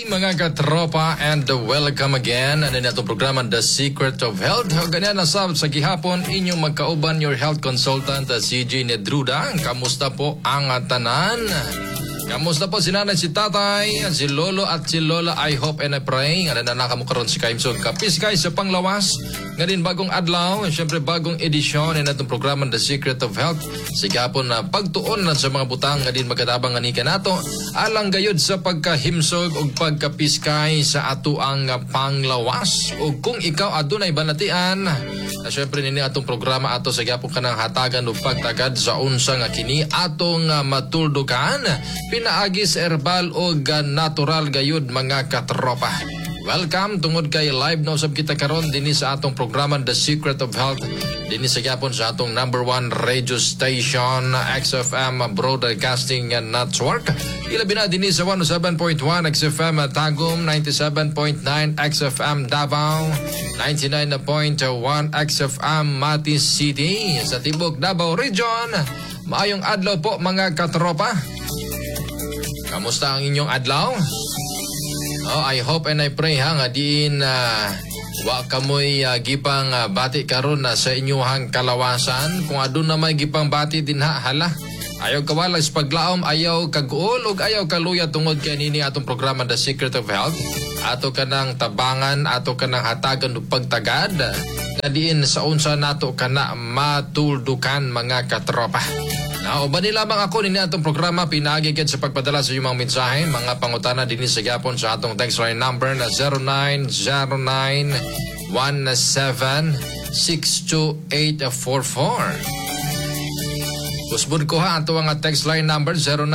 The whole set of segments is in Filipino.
mga katropa and welcome again. Ano na itong programa The Secret of Health. Ganyan na sa gihapon inyong magkauban your health consultant CJ Nedruda. Kamusta po ang tanan? Kamusta po si nanay, si tatay, si lolo at si lola? I hope and I pray. Ano na nakamukaroon si Kaimsog Kapis guys sa panglawas. Ngayon bagong adlaw, siyempre bagong edisyon na itong programa The Secret of Health. Sigapon na pagtuon na sa mga butang nga din magkatabang nga nato. Alang gayod sa pagkahimsog o pagkapiskay sa ato ang panglawas. O kung ikaw adunay banatian, siyempre nini atong programa ato sa gapon kanang hatagan o pagtagad sa unsa nga kini atong matuldukan. Pinaagis herbal o natural gayud mga katropa. Welcome tungod kay live na usab kita karon dinhi sa atong programa The Secret of Health. Dinhi sa gyapon sa atong #1 radio station XFM Broadcasting Network. Ilabi na dinhi sa 107.1 XFM Tagum, 97.9 XFM Davao, 99.1 XFM Mati City sa Tibok Davao Region. Maayong adlaw po mga katropa. Kamusta ang inyong adlaw? I hope and I pray nga diin wa kamoy gipang bati karon sa inyong kalawasan. Kung adun na may gipang bati din hala. Ayaw kawalag sa paglaom, ayaw kaguol ug ayaw kaluya tungod kay nini atong programa The Secret of Health. Ato kanang tabangan, ato kanang hatagan ug pagtagad nga diin sa unsa nato kana matuldukan mga katropa. Uban lamang ako nini atong programa pinagigid sa pagpadala sa iyong mga mensahe, mga pangutana dinhi sa gyapon sa atong text line number na 0909-1762-844. Usbud ko ha ato ang text line number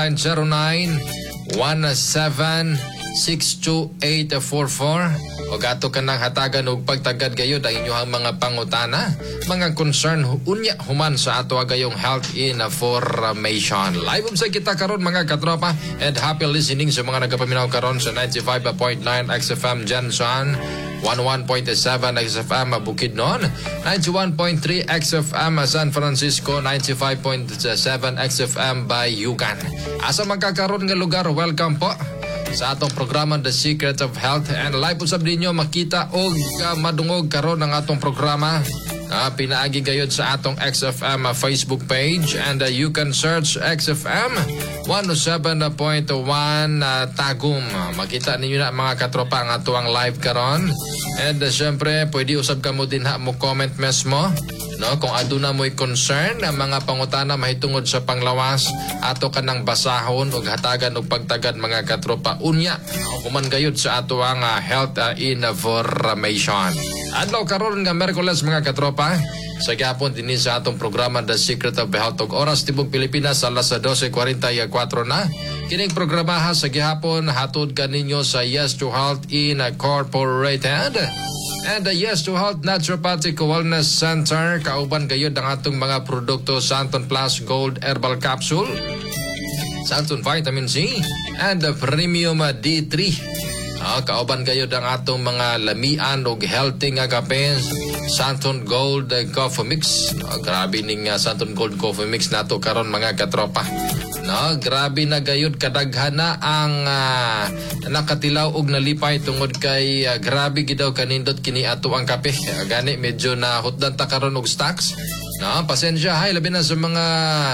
0909-1762-844. O gato ka ng hatagan o pagtagad gayod ang inyong mga pangutana, mga concern unya human sa ato agayong health information. Live sa kita karon mga katropa and happy listening sa mga nagapaminaw karon sa 95.9 XFM Jenson, 11.7 XFM Bukidnon, 91.3 XFM San Francisco, 95.7 XFM Bayugan. Asa magkakaroon nga lugar, welcome po sa atong programa The Secret of Health, and live usab ninyo makita og madungog karon ang atong programa. Pinaagi gayud sa atong XFM Facebook page, and you can search XFM 107.1 Tagum. Makita ninyo na mga katropa ang atuang live karon. And syempre pwede usab kamo din mo comment mesmo. Kung aduna mo'y concern ang mga pangutana mahitungod sa panglawas, ato kanang basahon o hatagan o pagtagad mga katropa unya kuman gayud sa ato ang health information. Adlaw karon nga Miyerkules mga katropa, sa gapon dinhi sa atong programa The Secret of Health og oras tibok Pilipinas alas 12:44 na. Kining programaha sa gihapon hatod kaninyo sa Yes to Health Incorporated and the Yes to Health Naturopathic Wellness Center. Kauban gayud ang atong mga produkto Santon Plus Gold Herbal Capsule, Santon Vitamin C, and the Premium D3. Kauban gayud ang atong mga lamian o healthy nga kape Santon Gold Coffee Mix. Grabe ning Santon Gold Coffee Mix nato karon mga katropa. Grabe na gayud kadaghan na ang nakatilaw og nalipay tungod kay grabe gidaw kanindot kini ato ang kape. Gani medyo na hutdan ta karon og stocks. Pasensya hay labi na sa mga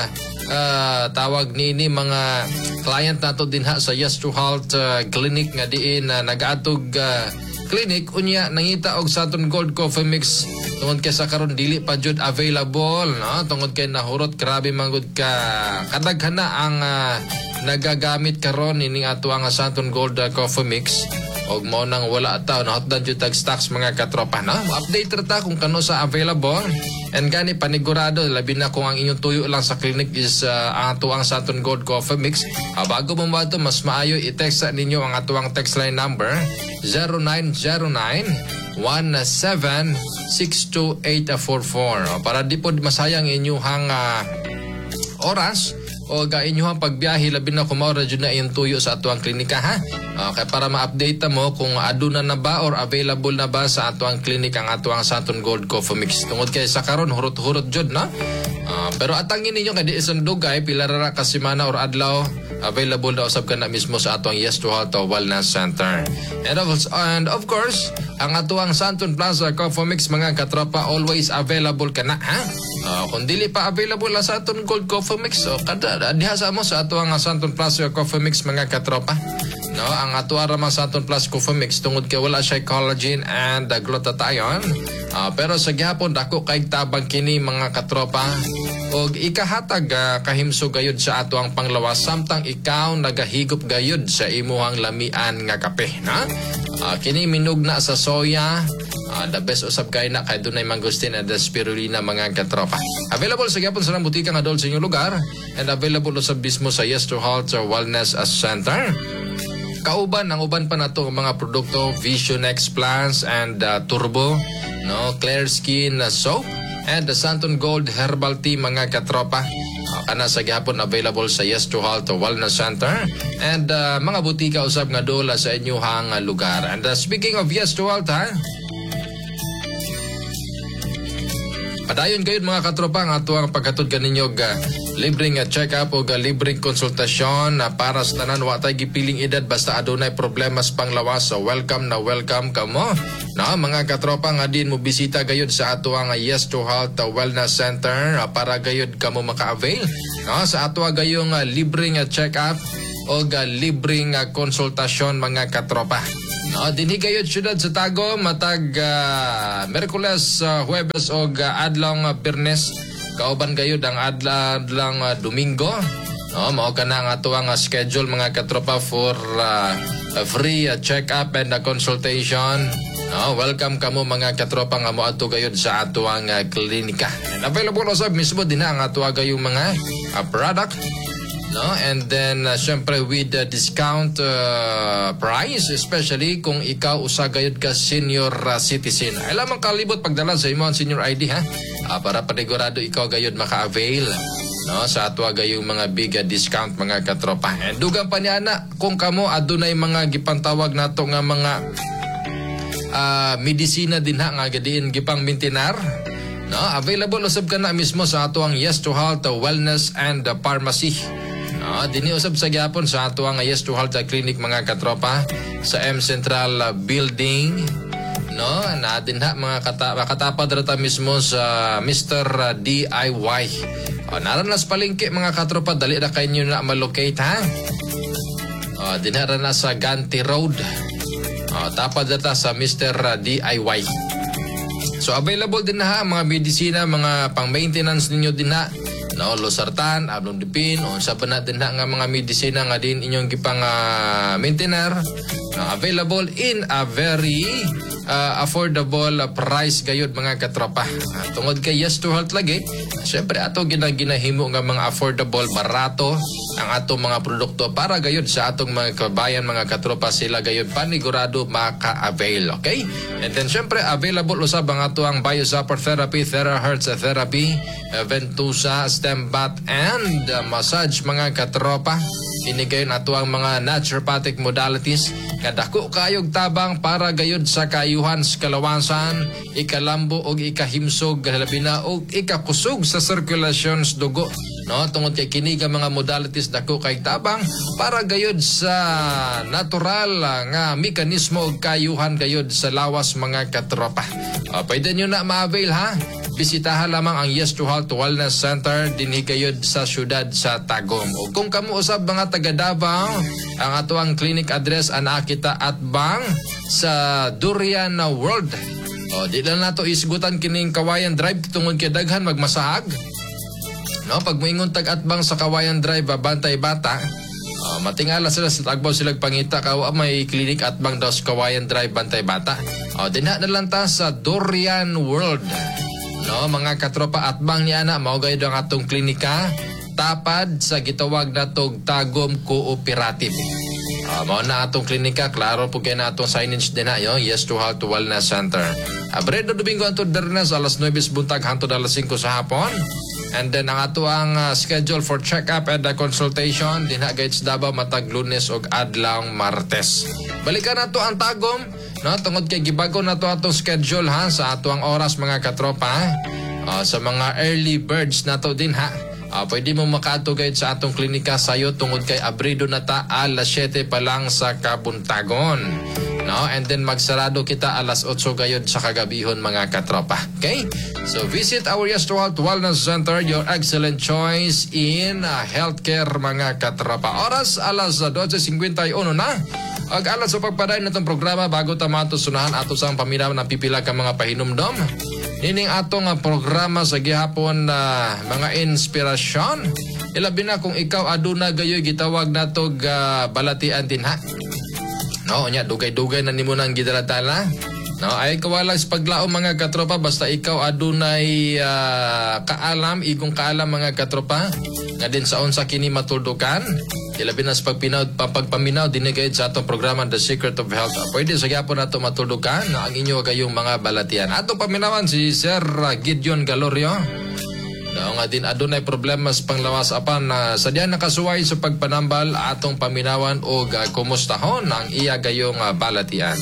tawag nini mga client nato dinha sa Yes to Health Clinic nga diin nagaatog clinic unya nangita og Santon Gold Coffee Mix tungod kay sa karon dili pa jud available tungod kay nahurot grabe mangud ka kadaghan na ang nagagamit karon ini ato ang Santon Gold Coffee Mix og mao nang wala ta nahotdan jud tag stocks mga katropa update ta kung kano sa available. And gani panigurado labi na kung ang inyong tuyo lang sa clinic is ato ang Santon Gold Coffee Mix. Bago mo ba ito, mas maayo i-text ninyo ang ato ang text line number 0909-1762-844 para di po masayang inyong oras o inyong pagbiyahe labi na kumaura dyan na yung tuyo sa ato ang klinika kaya para ma-update mo kung aduna na ba or available na ba sa ato ang klinik ang ato ang Santon Gold Coffee Mix tungod kay sa karon hurot-hurot dyan Pero atangin ninyo kay di isang dugay pila ra ka semana or adlaw available na usab ka na mismo sa atong Yes to Health Wellness Center. And of course, ang atuang Santon Plaza Coffee Mix mga katropa always available ka na ha. Kung dili pa available sa aton Gold Coffee Mix, so kada diha sa mo sa atuang Santon Plaza Coffee Mix mga katropa. No, ang atuwa ra mga Santon Plus Coffee Mix tungod kay wala siya collagen and glutathione. Pero sa gihapon dako kay tabang kini mga katropa og ikahatag kahimsog gayud sa ato ang panglawas samtang ikaw nagahigop gayud sa imuhang lamian nga kape na. Kini minugna sa soya. The best usab kay na kay dunay mangustin and spirulina mga katropa. Available sa gihapon sa butika nga dol sa inyong lugar and available usab mismo sa Yes to Health Wellness Center. Kauban ang uban pa nato mga produkto Vision X Plants and Turbo, no, Clear Skin Soap and the Santon Gold Herbal Tea mga katropa. Kana sa gihapon available sa Yes to Health Wellness Center and mga butika usab nga dola sa inyong lugar. And speaking of Yes to Health padayon kayo mga katropa ang ato ang paghatod kaninyo libreng check-up o libreng konsultasyon para sa tanan wa tay gipiling edad basta adunay problema sa panglawas. So welcome ka mo. Na mga katropa nga din mo bisita gayud sa ato ang Yes to Health Wellness Center para gayud kamo maka-avail sa ato gayong libreng check-up o libreng konsultasyon mga katropa. Dinhi gayud syudad sa Tagum matag Miyerkules, Huwebes o adlong Biyernes. Kauban gayud ang adlang Domingo. Mao kana ang ato ang schedule mga katropa for free check-up and consultation. Welcome kamo mga katropa nga moadto gayud sa ato ang klinika. And available usab mismo din ang ato gayong mga product. And then syempre with the discount price, especially kung ikaw usa gayud ka senior citizen. Ay lamang kalibot pagdala sa imong senior ID para panigurado ikaw gayud maka-avail sa ato gayong mga big discount mga katropa. And dugang pa niya na kung kamo adunay mga gipantawag nato nga mga medisina din nga gadiin gipang mintinar. Available usab ka na mismo sa ato ang Yes to Health Wellness and Pharmacy. Dini usab sa gyapon sa ato ang Yes to Health Clinic mga katropa sa M Central Building. Na dinha mga katapad rata mismo sa Mr. DIY. Naranas palengke mga katropa dali na kayo na malocate dinha na sa Ganti Road. Tapad rata sa Mr. DIY. So available din na mga medisina, mga pang-maintenance ninyo din na. Losartan, Ablondipin, sa banat din na nga mga medisina nga din inyong gipang maintainer. Available in a very affordable price gayud mga katropa. Tungod kay Yes to Health lagi, syempre ato ginahimo nga mga affordable, barato ang atong mga produkto para gayud sa atong mga kabayan mga katropa sila gayud panigurado maka-avail. Okay? And then syempre available usab ang ato ang Biosupper Therapy, Therahertz Therapy, Ventusa, Stem Bath and Massage mga katropa. Inigay nato ang mga naturopathic modalities kadako kayog tabang para gayud sa kayuhan sa kalawasan, ikalambo og ikahimsog labi na og ikakusog sa sirkulasyon sa dugo. Tungod kay kini nga mga modalities dako kay tabang para gayud sa natural nga mekanismo og kayuhan gayud sa lawas mga katropa. Pwede nyo na ma-avail bisitahan lamang ang Yes to Health Wellness Center dinhi gayud sa syudad sa Tagum. O kung kamo usab mga taga Davao, ang ato ang clinic address ana kita at bang sa Durian World. Di lang nato isgutan kining Kawayan Drive tungod kay daghan magmasahag. Pag moingon tag-atbang sa Kawayan Drive Bantay Bata, matingala sila sa tagbaw silang pangita may clinic atbang daw sa Kawayan Drive Bantay Bata. Dinha na lang ta sa Durian World. Mga katropa atbang niya na mao gayud ang atong klinika tapad sa gitawag natog Tagum Cooperative. Mao na atong klinika, klaro po kay na atong signage din Yes to Health Wellness Center. Abredo Domingo antud Dernes alas 9 buntag hangtod alas 5 sa hapon. And then ang ato ang schedule for check-up and consultation dinha gayud sa Davao matag Lunes ug adlaw Martes. Balikan nato ang Tagum tungod kay gibago nato atong schedule sa ato ang oras mga katropa. Sa mga early birds na to din ha. Pwede mo makaato gayud sa atong klinika sayo tungod kay abrido na ta alas 7 pa lang sa kabuntagon. No? And then magsarado kita alas 8 gayud sa kagabihon mga katropa. Okay? So visit our Yes to Health Wellness Center, your excellent choice in healthcare mga katropa. Oras alas 12:51 na. Ag alas sa pagpaday na itong programa bago tamato sunahan ato sa paminaw ng pipila ka mga pahinumdom. Nining atong programa sa gihapon na mga inspirasyon. Ilabi na kung ikaw aduna gayoy gitawag natog balatian din ha. No, nya dugay-dugay na nimo nang gidalatala. No, ay kawalang sa paglaom mga katropa basta ikaw adunay kaalam, igong kaalam mga katropa nga din sa unsa kini matuldukan. Ilabi na sa pagpaminaw dinigayod sa atong programa The Secret of Health. Pwede sa gyapon nato matuldukan na ang inyo kayong mga balatian. Atong paminawan si Sir Gideon Galorio. Daw nga din adunay problema sa panglawas apan na sadya nakasuway sa pagpanambal atong paminawan o kumustahon ang iya gayong balatian.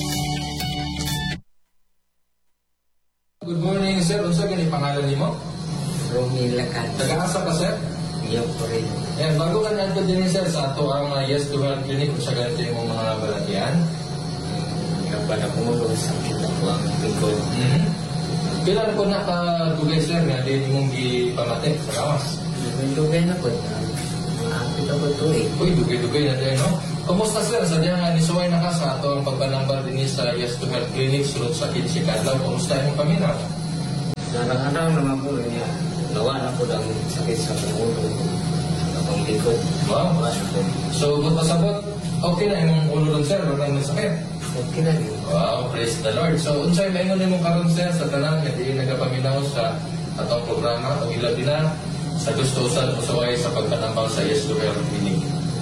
Good morning sir. Unsa gani pangalan nimo? Romy Lacan. Taga-asa ka sir? Iyo po rin. Yan, bago ka nandito din sir sa ato ang Yes to Health Clinic kung sa ganito yung mga balatian. Kapag ako sakit ako ang likod. Kailan ko nakadugay sir nga din mong gipamate sa kawas? Dugay na po. Maapit ako ito eh. Uy, dugay-dugay na din, no? Kumusta sir? Sadya nga nisuway na ka sa ato ang pagpanambar din sa Yes to Health Clinic sulod sa Kinsi Kadlaw. Kumusta yung paminaw? Narang-arang naman po niya. Nawa na po ang sakit sa pangulo. Akong likod. Wow. Nawa na po. So, kung pasabot, okay na yung ulo ron sir, wala yung sakit. Okay na rin. Wow, praise the Lord. So, unsay maingon nimo karon sir sa tanan nga di nagapaminaw sa atong programa o ilabi na sa gusto usan usaway sa pagpanambaw sa Yes to Health Clinic.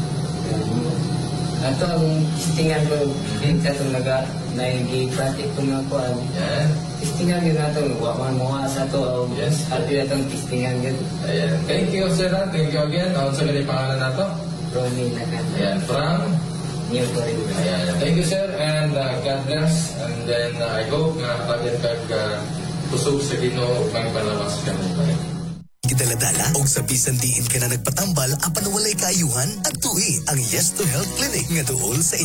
Ato ang testingan ko. Ito nag-i-pratik ko nga po. Yan. Testingan yun nato. Wawan mo sa ito. Yes. Ato yung itong testingan yun. Ayan. Thank you sir. Thank you again. Unsa gani pangalan nato? Romy Lacan. Ayan, from Iyo po rin. ayan. Thank you sir and God bless. And then I hope nga kagyan kag kusog sa Ginoo ug magpalawas ka mo. Daladala o sa bisan diin ka na nagpatambal apan walay kaayuhan at tuhi ang Yes to Health Clinic nga duol sa